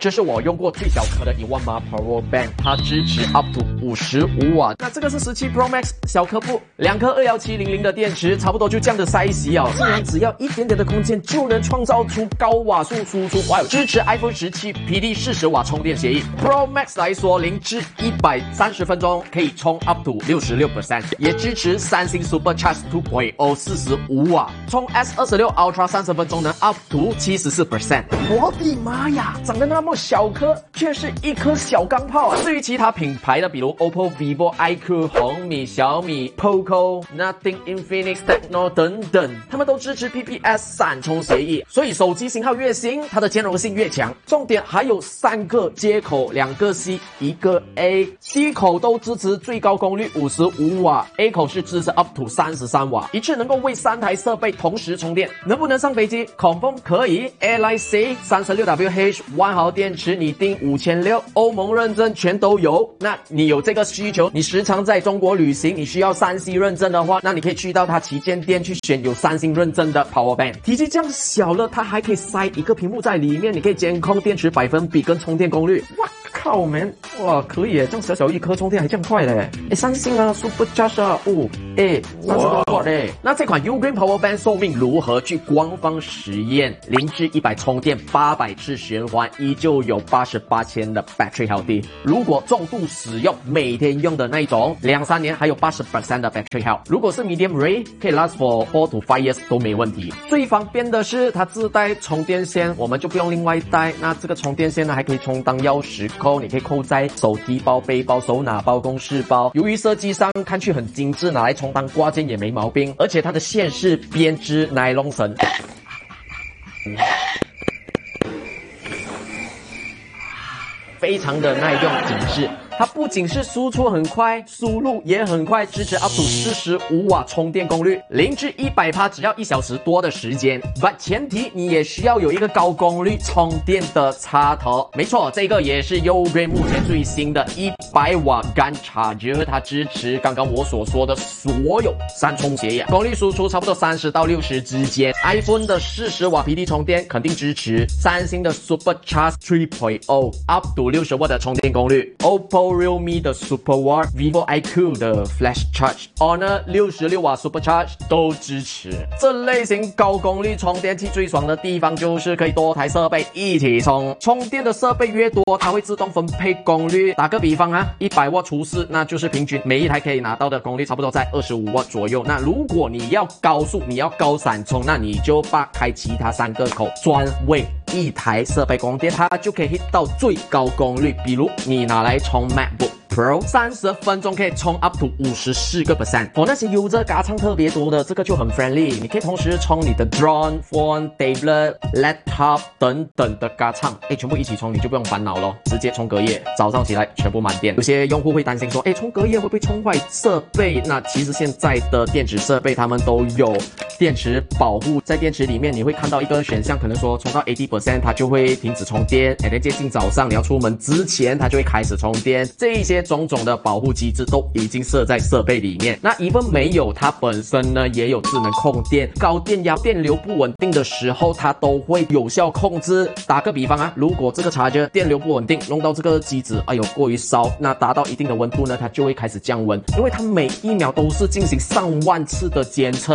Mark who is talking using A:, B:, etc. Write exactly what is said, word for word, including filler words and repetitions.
A: 这是我用过最小颗的一万码 Power Bank， 它支持 up to 五十五瓦。那这个是十七 Pro Max 小颗部，两颗二一七零零的电池，差不多就这样的 size 哦。竟然只要一点点的空间就能创造出高瓦数输出，哇！支持 iPhone 十七 P D 四十瓦充电协议。Pro Max 来说，零至一百三十分钟可以充 up to 六十六 percent， 也支持三星 Supercharge 二点零四十五瓦，充 S 二十六 Ultra 三十分钟能 up to 七十四 percent。我的妈呀，长得那么小颗，却是一颗小钢炮啊！至于其他品牌的，比如 O P P O、vivo、I Q、红米、小米、Poco、Nothing、Infinix、Tecno 等等，他们都支持 P P S 闪充协议，所以手机型号越新，它的兼容性越强。重点还有三个接口，两个 C， 一个 A。C 口都支持最高功率五十五瓦 ，A 口是支持 up to 三十三瓦，一次能够为三台设备同时充电。能不能上飞机 ？confirm 可以 ，Airline C 三十六 W H 万毫电池，你定五千六，欧盟认证全都有。那你有这个需求，你时常在中国旅行，你需要三 C 认证的话，那你可以去到它旗舰店去选有三星认证的 Power Bank。体积这样小了，它还可以塞一个屏幕在里面，你可以监控电池百分比跟充电功率。哇靠 man， 哇可以耶，这样小小一颗充电还这样快嘞！诶，三星啊 Supercharge 啊，哦，诶，三十多瓦嘞。那这款 Ugreen Power Bank 寿命如何？据官方实验，零至一百充电八百次循环，依旧有八十八千的 battery health。如果重度使用，每天用的那一种，两三年还有 百分之八十 的 battery health。如果是 medium range， 可以 last for four to five years 都没问题。最方便的是它自带充电线，我们就不用另外带。那这个充电线呢，还可以充当钥匙扣，你可以扣在手提包、背包、手拿包、公事包。由于设计上看去很精致，拿来充当挂件也没毛病。而且它的线是编织尼龙绳。非常的耐用紧致，它不仅是输出很快，输入也很快，支持 up to 四十五瓦充电功率，零至一百趴只要一小时多的时间。但前提你也需要有一个高功率充电的插头。没错，这个也是 Ugreen 目前最新的一百瓦 Gun Charger， 它支持刚刚我所说的所有三充协议，功率输出差不多三十到六十之间。iPhone 的四十瓦 P D 充电肯定支持，三星的 Supercharge 三点零 up to六十瓦的充电功率 ，O P P O、Realme 的 Super Watt、vivo I Q 的 Flash Charge、Honor 六十六瓦 Supercharge 都支持。这类型高功率充电器最爽的地方就是可以多台设备一起充，充电的设备越多，它会自动分配功率。打个比方啊，一百瓦除四，那就是平均每一台可以拿到的功率差不多在二十五瓦左右。那如果你要高速，你要高闪充，那你就把开其他三个口，专为一台设备供电，它就可以 hit 到最高功率。比如你拿来充 MacBook Pro 三十分钟可以充 up to 五十四个 percent。我那些 user 嘎唱特别多的，这个就很 friendly， 你可以同时充你的 drone、phone、tablet、laptop 等等的嘎唱，哎，全部一起充，你就不用烦恼咯，直接充隔夜，早上起来全部满电。有些用户会担心说，哎，充隔夜会不会充坏设备？那其实现在的电子设备他们都有电池保护，在电池里面你会看到一个选项，可能说充到 eighty percent 它就会停止充电，哎，接近早上你要出门之前它就会开始充电，这一些种种的保护机制都已经设在设备里面。那 even 没有，它本身呢也有智能控电，高电压电流不稳定的时候它都会有效控制。打个比方啊，如果这个 charger 电流不稳定，弄到这个机子哎呦过于烧，那达到一定的温度呢，它就会开始降温，因为它每一秒都是进行上万次的监测。